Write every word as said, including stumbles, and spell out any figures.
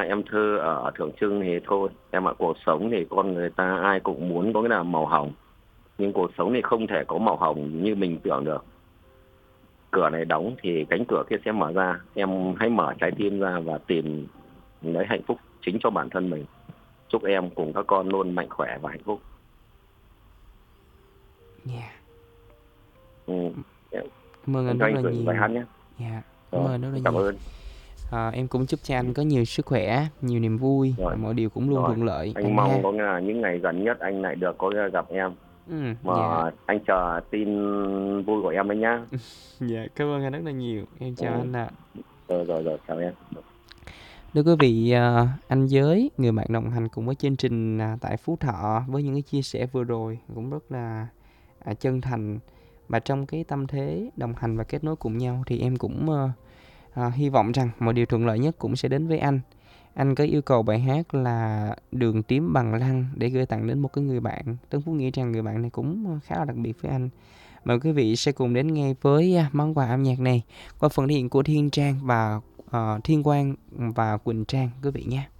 em thơ ở Thượng Trưng thì thôi, em ạ, cuộc sống thì con người ta ai cũng muốn có cái là màu hồng, nhưng cuộc sống thì không thể có màu hồng như mình tưởng được. Cửa này đóng thì cánh cửa kia sẽ mở ra. Em hãy mở trái tim ra và tìm lấy hạnh phúc chính cho bản thân mình. Chúc em cùng các con luôn mạnh khỏe và hạnh phúc. Dạ. Ừ. Em Cảm ơn em anh cho rất anh là gửi một bài nhiều. hát nhé. Dạ, cảm Rồi, ơn anh rất là em cảm nhiều. ơn. À, em cũng chúc cho Ừ. anh có nhiều sức khỏe, nhiều niềm vui và Rồi, mọi điều cũng luôn rồi. thuận lợi Anh anh mong ha. có nghĩa là những ngày gần nhất anh lại được có gặp em. Ừm, Mà dạ. anh chờ tin vui của em đấy nhá. Dạ, cảm ơn anh rất là nhiều. Em Ừ. chào anh ạ. Rồi, rồi, rồi, chào em. Thưa quý vị, à, anh Giới, người bạn đồng hành cùng với chương trình à, tại Phú Thọ với những cái chia sẻ vừa rồi cũng rất là à, chân thành, và trong cái tâm thế đồng hành và kết nối cùng nhau thì em cũng à, à, hy vọng rằng mọi điều thuận lợi nhất cũng sẽ đến với anh. Anh có yêu cầu bài hát là Đường tím bằng lăng để gửi tặng đến một cái người bạn. Tuấn Phú nghĩ rằng người bạn này cũng khá là đặc biệt với anh. Mời quý vị sẽ cùng đến nghe với à, món quà âm nhạc này qua phần thể hiện của Thiên Trang và ờ, Thiên Quang và Quỳnh Trang quý vị nhé.